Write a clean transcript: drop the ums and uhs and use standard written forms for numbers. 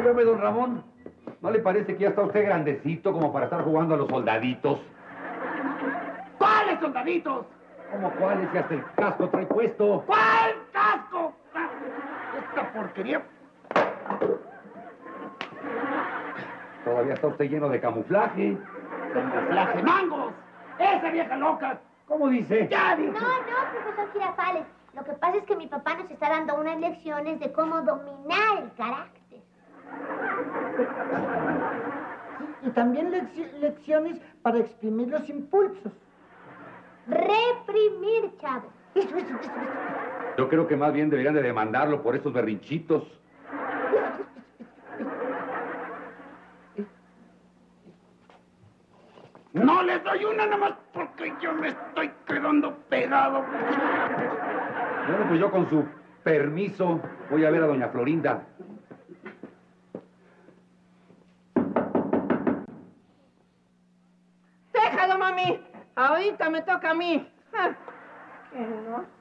Óigame, don Ramón, ¿no le parece que ya está usted grandecito como para estar jugando a los soldaditos? ¿Cuáles soldaditos? ¿Cómo cuáles? Si hasta el casco trae puesto. ¿Cuál casco? Esta porquería. Todavía está usted lleno de camuflaje. ¡Camuflaje! ¡Mangos! ¡Esa vieja loca! ¿Cómo dice? ¡Ya dije! No, profesor Girafales. Lo que pasa es que mi papá nos está dando unas lecciones de cómo dominar el carácter. Y también lecciones para exprimir los impulsos. Reprimir, chavo. Eso. Yo creo que más bien deberían de demandarlo por esos berrinchitos. No les doy una nada más porque yo me estoy quedando pegado. Bueno, pues yo con su permiso voy a ver a doña Florinda. Déjalo, mami. Ahorita me toca a mí. ¿Qué no?